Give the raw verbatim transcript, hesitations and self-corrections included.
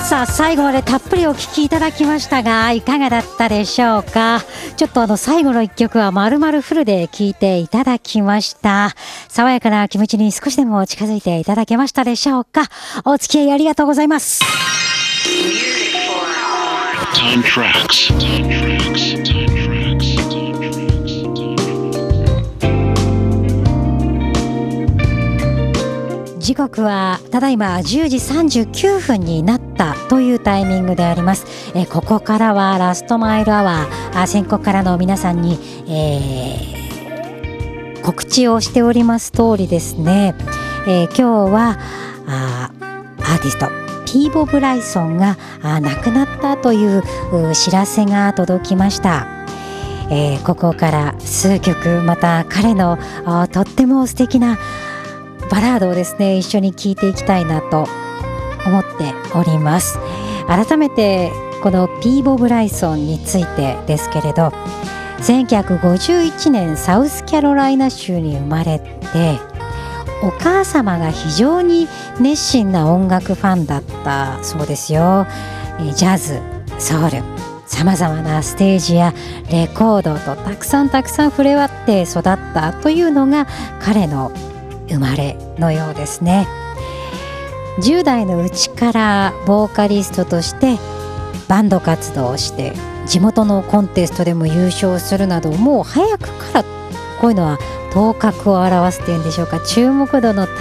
さあ最後までたっぷりお聴きいただきましたがいかがだったでしょうか。ちょっとあの最後の一曲は丸々フルで聴いていただきました。爽やかな気持ちに少しでも近づいていただけましたでしょうか。お付き合いありがとうございます。Time tracks. Time tracks. Time tracks. Time tracks. 時刻はただいまじゅうじさんじゅうきゅうふんになったというタイミングであります。えここからはラストマイルアワー、先行からの皆さんに、えー、告知をしております通りですね、えー、今日はあアーティストピーボ・ブライソンが亡くなったという知らせが届きました。えー、ここから数曲また彼のとっても素敵なバラードをですね一緒に聴いていきたいなと思っております。改めてこのピーボ・ブライソンについてですけれど、せんきゅうひゃくごじゅういちねんサウスキャロライナ州に生まれて、お母様が非常に熱心な音楽ファンだったそうですよ。ジャズ、ソウル、さまざまなステージやレコードとたくさんたくさん触れ合って育ったというのが彼の生まれのようですね。じゅう代のうちからボーカリストとしてバンド活動をして、地元のコンテストでも優勝するなど、もう早くからこういうのは頭角を現すというんでしょうか、注目度の